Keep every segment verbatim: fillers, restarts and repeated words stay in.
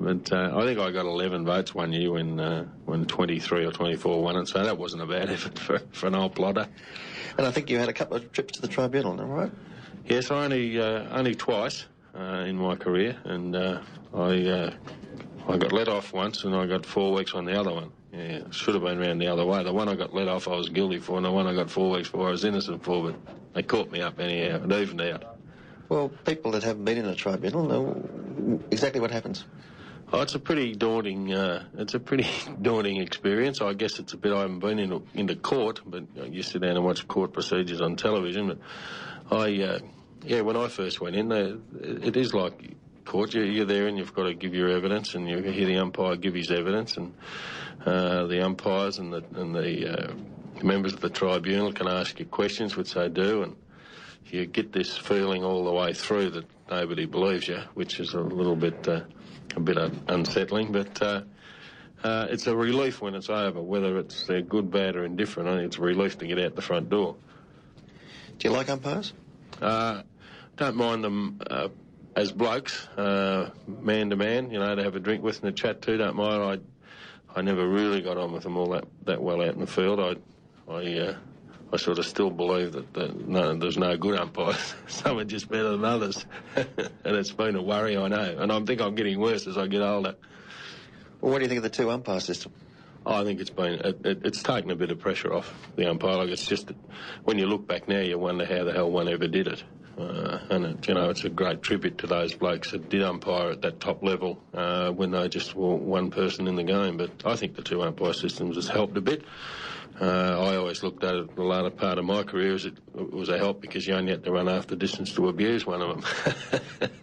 but uh, I think I got eleven votes one year when uh, when twenty-three or twenty-four won it, so that wasn't a bad effort for, for an old plotter. And I think you had a couple of trips to the tribunal, am I right? Yes, I only uh, only twice uh, in my career, and uh, I uh, I got let off once, and I got four weeks on the other one. Yeah, it should have been round the other way. The one I got let off I was guilty for, and the one I got four weeks for I was innocent for, but they caught me up anyhow. It evened out. Well, people that haven't been in a tribunal know exactly what happens. Oh, it's a pretty daunting. Uh, it's a pretty daunting experience. I guess it's a bit. I haven't been in into court, but you sit down and watch court procedures on television. But I, uh, yeah, when I first went in, they, it is like court. You're, you're there and you've got to give your evidence, and you hear the umpire give his evidence, and uh, the umpires and the and the uh, members of the tribunal can ask you questions, which they do, and you get this feeling all the way through that nobody believes you, which is a little bit. Uh, a bit unsettling, but uh, uh, it's a relief when it's over, whether it's uh, good, bad or indifferent. I think it's a relief to get out the front door. Do you like umpires? Uh, don't mind them uh, as blokes, uh, man to man, you know, to have a drink with and a chat to, don't mind. I I never really got on with them all that, that well out in the field. I I, uh, I sort of still believe that, that no, there's no good umpires. Some are just better than others. And it's been a worry, I know. And I think I'm getting worse as I get older. Well, what do you think of the two umpire system? I think it's been, it, it, it's taken a bit of pressure off the umpire. Like, it's just, that when you look back now, you wonder how the hell one ever did it. Uh, and, it, you know, it's a great tribute to those blokes that did umpire at that top level uh, when they just were one person in the game. But I think the two umpire systems has helped a bit. Uh, I always looked at it the latter part of my career as it, it was a help because you only had to run after distance to abuse one of them.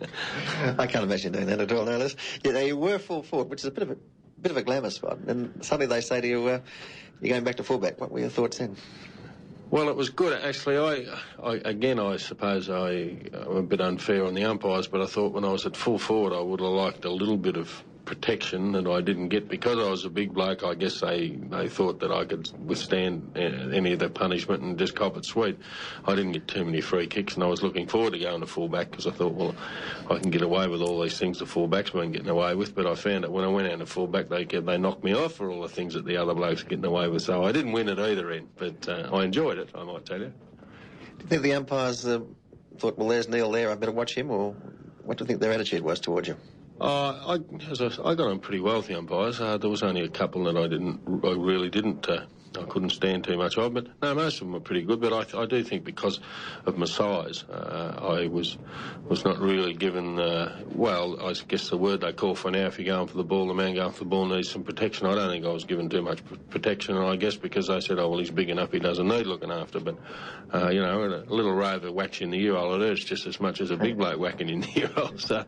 I can't imagine doing that at all. Now, yeah, they were full forward, which is a bit of a bit of a glamour spot, and suddenly they say to you, uh, "You're going back to fullback." What were your thoughts then? Well, it was good actually. I, I again, I suppose I, I'm a bit unfair on the umpires, but I thought when I was at full forward, I would have liked a little bit of protection that I didn't get because I was a big bloke. I guess they they thought that I could withstand any of the punishment and just cop it sweet. I didn't get too many free kicks, and I was looking forward to going to fullback because I thought, well, I can get away with all these things the fullbacks been getting away with. But I found that when I went out to fullback, they they knocked me off for all the things that the other blokes are getting away with. So I didn't win at either end, but uh, I enjoyed it, I might tell you. Do you think the umpires uh, thought, well, there's Neil there, I better watch him, or what do you think their attitude was towards you? Uh, I, as I, I got on pretty well with the umpires. Uh, there was only a couple that I didn't, I really didn't, uh, I couldn't stand too much of. But no, most of them were pretty good. But I, I do think because of my size, uh, I was was not really given. Uh, well, I guess the word they call for now, if you're going for the ball, the man going for the ball needs some protection. I don't think I was given too much protection. And I guess because they said, oh well, he's big enough, he doesn't need looking after. But uh, you know, a little rover whacks you in the ear hole, it hurts just as much as a big bloke whacking in the ear hole. So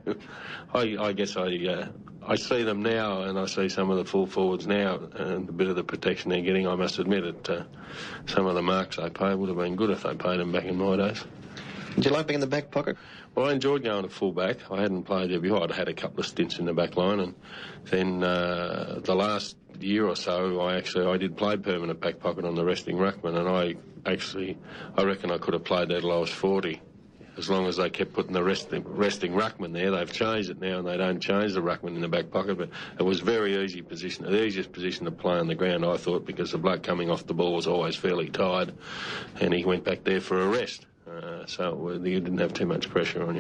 I, I guess I. Uh, I see them now, and I see some of the full forwards now, and a bit of the protection they're getting. I must admit it. Uh, some of the marks they pay would have been good if they paid them back in my days. Did you like being in the back pocket? Well, I enjoyed going to full back. I hadn't played there before. I'd had a couple of stints in the back line, and then uh, the last year or so, I actually I did play permanent back pocket on the resting ruckman, and I actually I reckon I could have played there till I was forty. As long as they kept putting the resting, resting ruckman there. They've changed it now and they don't change the ruckman in the back pocket, but it was very easy position, the easiest position to play on the ground, I thought, because the bloke coming off the ball was always fairly tired and he went back there for a rest. Uh, so you didn't have too much pressure on you.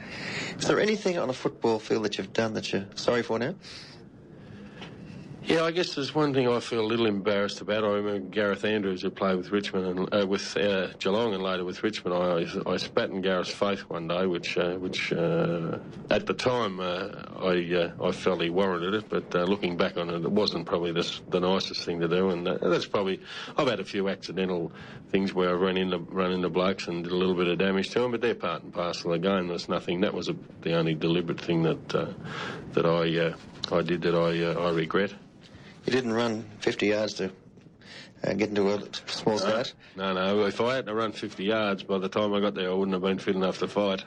Is there anything on a football field that you've done that you're sorry for now? Yeah, I guess there's one thing I feel a little embarrassed about. I remember Gareth Andrews, who played with Richmond and uh, with uh, Geelong and later with Richmond. I, I spat in Gareth's face one day, which uh, which uh, at the time uh, I uh, I felt he warranted it, but uh, looking back on it, it wasn't probably the, the nicest thing to do. And uh, that's probably I've had a few accidental things where I've run into run into blokes and did a little bit of damage to them, but they're part and parcel of the game. There's nothing. That was a, the only deliberate thing that uh, that I uh, I did that I uh, I regret. You didn't run fifty yards to uh, get into a small start? No, no. If I had to run fifty yards, by the time I got there, I wouldn't have been fit enough to fight.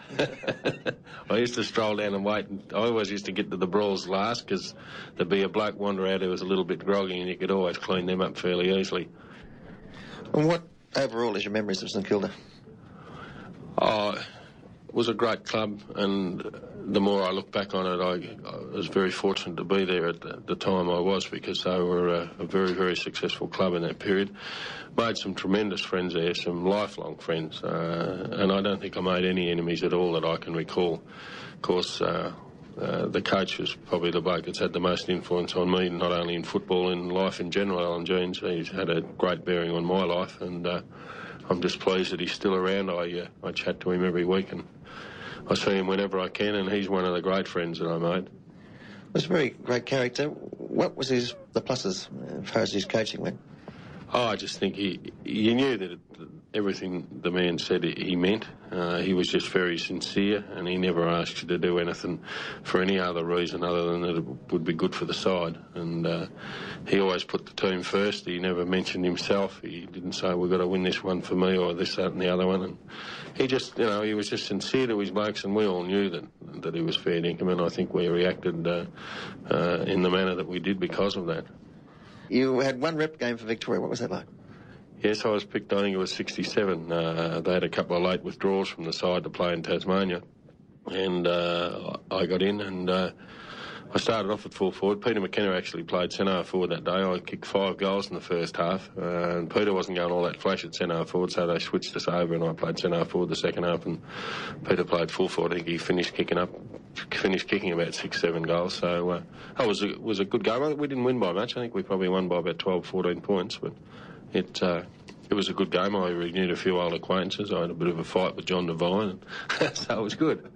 I used to stroll down and wait. And I always used to get to the brawls last because there'd be a bloke wander out who was a little bit groggy and you could always clean them up fairly easily. And what overall is your memories of St Kilda? Oh, it was a great club, and the more I look back on it, I, I was very fortunate to be there at the, the time I was, because they were a, a very, very successful club in that period. Made some tremendous friends there, some lifelong friends, uh, and I don't think I made any enemies at all that I can recall. Of course, uh, uh, the coach was probably the bloke that's had the most influence on me, not only in football, in life in general, Alan Jeans. He's had a great bearing on my life, and uh, I'm just pleased that he's still around. I, uh, I chat to him every week, and I see him whenever I can, and he's one of the great friends that I made. He was a very great character. What was his the pluses as far as his coaching went? Oh, I just think he, you knew that it, everything the man said he meant. Uh, he was just very sincere, and he never asked you to do anything for any other reason other than that it would be good for the side. And uh, he always put the team first. He never mentioned himself. He didn't say, we've got to win this one for me or this, that and the other one. And he just, you know, he was just sincere to his blokes, and we all knew that, that he was fair dinkum, and I think we reacted uh, uh, in the manner that we did because of that. You had one rep game for Victoria. What was that like? Yes, I was picked, I think it was sixty-seven. Uh, they had a couple of late withdrawals from the side to play in Tasmania. And uh, I got in, and uh, I started off at full forward. Peter McKenna actually played centre forward that day. I kicked five goals in the first half. Uh, and Peter wasn't going all that flash at centre forward, so they switched us over, and I played centre forward the second half, and Peter played full forward. I think he finished kicking up, finished kicking about six, seven goals. So uh, it was a, was a good game. We didn't win by much. I think we probably won by about twelve, fourteen points, but it uh, it was a good game. I renewed a few old acquaintances. I had a bit of a fight with John Devine, and so it was good.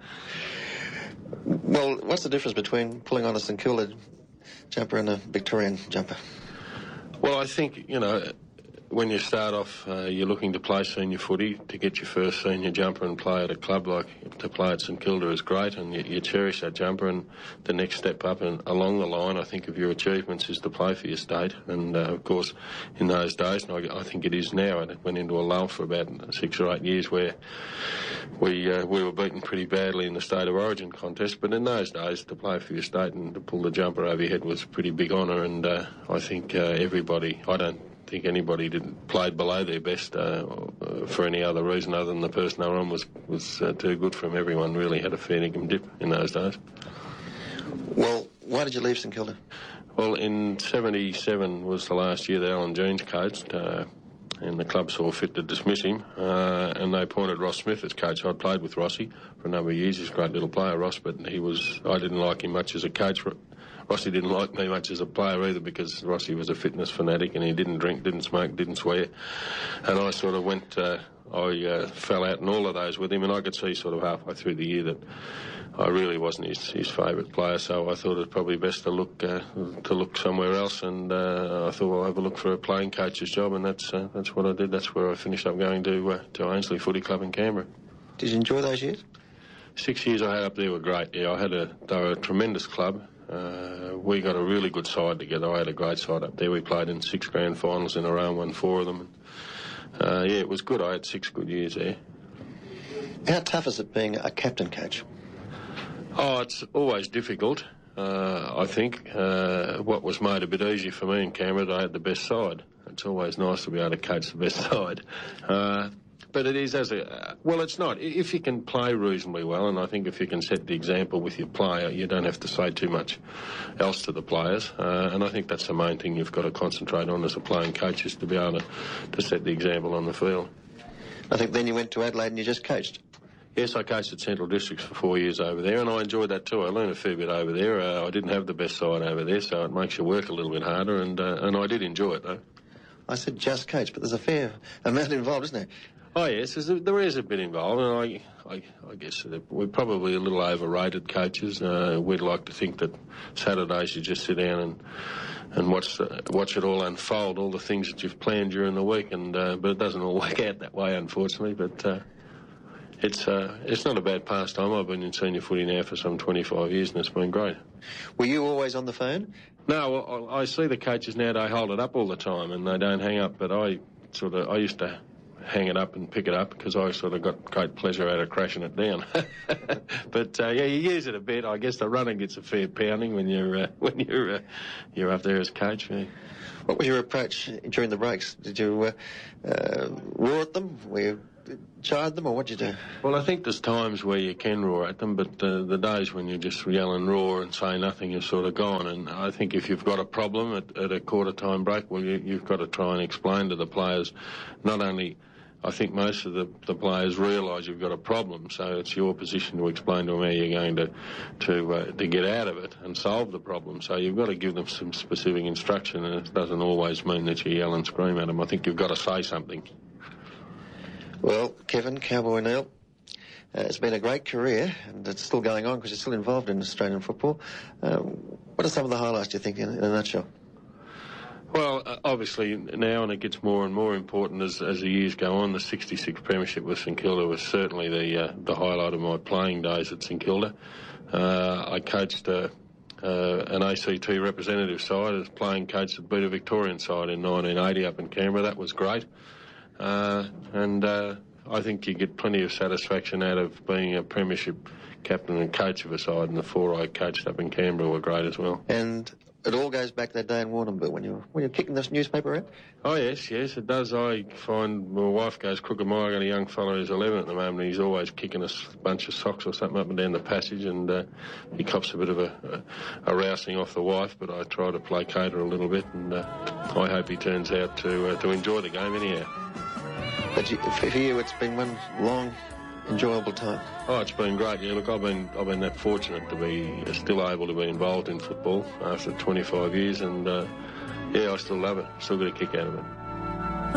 Well, what's the difference between pulling on a St Kilda jumper and a Victorian jumper? Well, I think, you know, when you start off, uh, you're looking to play senior footy, to get your first senior jumper and play at a club like to play at St Kilda is great, and you, you cherish that jumper, and the next step up and along the line, I think, of your achievements is to play for your state. And uh, of course, in those days, and I, I think it is now, and it went into a lull for about six or eight years where we uh, we were beaten pretty badly in the State of Origin contest. But in those days, to play for your state and to pull the jumper over your head was a pretty big honour, and uh, I think uh, everybody, I don't I think anybody didn't played below their best uh, for any other reason other than the person they were on was was uh, too good for them. Everyone really had a fair income dip in those days. Well, why did you leave St Kilda? Well, in seventy-seven was the last year that Alan Jeans coached, uh, and the club saw fit to dismiss him, uh, and they appointed Ross Smith as coach. I'd played with Rossi for a number of years. He's a great little player, Ross, but he was I didn't like him much as a coach. Rossi didn't like me much as a player either, because Rossi was a fitness fanatic and he didn't drink, didn't smoke, didn't swear. And I sort of went, uh, I uh, fell out in all of those with him, and I could see sort of halfway through the year that I really wasn't his, his favourite player, so I thought it was probably best to look uh, to look somewhere else, and uh, I thought, well, I'll have a look for a playing coach's job, and that's uh, that's what I did. That's where I finished up going to, uh, to Ainslie Footy Club in Canberra. Did you enjoy those years? Six years I had up there were great, yeah. I had a, they were a tremendous club. Uh, we got a really good side together. I had a great side up there. We played in six grand finals in a row and won four of them. Uh, yeah, it was good. I had six good years there. How tough is it being a captain coach? Oh, it's always difficult, uh, I think. Uh, what was made a bit easier for me in Canberra, I had the best side. It's always nice to be able to coach the best side. Uh, But it is as a... Well, it's not. If you can play reasonably well, and I think if you can set the example with your player, you don't have to say too much else to the players. Uh, and I think that's the main thing you've got to concentrate on as a playing coach, is to be able to, to set the example on the field. I think then you went to Adelaide and you just coached. Yes, I coached at Central Districts for four years over there, and I enjoyed that too. I learned a fair bit over there. Uh, I didn't have the best side over there, so it makes you work a little bit harder, and uh, and I did enjoy it, though. I said just coach, but there's a fair amount involved, isn't there? Oh, yes, there's a, there is a bit involved, and I, I, I guess we're probably a little overrated coaches. Uh, we'd like to think that Saturdays you just sit down and and watch the, watch it all unfold, all the things that you've planned during the week, and uh, but it doesn't all work out that way, unfortunately. But uh, it's uh, it's not a bad pastime. I've been in senior footy now for some twenty-five years, and it's been great. Were you always on the phone? No, I, I see the coaches now, they hold it up all the time and they don't hang up, but I sort of, I used to hang it up and pick it up because I sort of got great pleasure out of crashing it down. But uh, yeah, you use it a bit. I guess the runner gets a fair pounding when you're uh, when you're uh, you're up there as coach. Yeah. What was your approach during the breaks? Did you uh, uh, roar at them? Were you chide them, or what'd you do? Well, I think there's times where you can roar at them, but uh, the days when you just yell and roar and say nothing is sort of gone. And I think if you've got a problem at, at a quarter-time break, well, you, you've got to try and explain to the players, not only... I think most of the, the players realise you've got a problem, so it's your position to explain to them how you're going to to uh, to get out of it and solve the problem. So you've got to give them some specific instruction, and it doesn't always mean that you yell and scream at them. I think you've got to say something. Well, Kevin, Cowboy Neil, uh, it's been a great career, and it's still going on because you're still involved in Australian football. Um, what are some of the highlights, do you think, in, in a nutshell? Well, uh, obviously now, and it gets more and more important as, as the years go on, the sixty-six premiership with St Kilda was certainly the uh, the highlight of my playing days at St Kilda. Uh, I coached uh, uh, an A C T representative side as playing coach at Beta Victorian side in nineteen eighty up in Canberra. That was great. Uh, and uh, I think you get plenty of satisfaction out of being a premiership captain and coach of a side, and the four I coached up in Canberra were great as well. And it all goes back to that day in Warrnambool when you were, when you were kicking this newspaper around? Oh, yes, yes, it does. I find my wife goes crook of mine. I've got a young fella who's eleven at the moment. He's always kicking us a bunch of socks or something up and down the passage, and uh, he cops a bit of a, a, a rousing off the wife, but I try to placate her a little bit, and uh, I hope he turns out to uh, to enjoy the game anyhow. But you, for you, it's been one long, enjoyable time. Oh, it's been great. Yeah, look, I've been I've been that fortunate to be still able to be involved in football after twenty-five years, and uh, yeah, I still love it. Still get a kick out of it.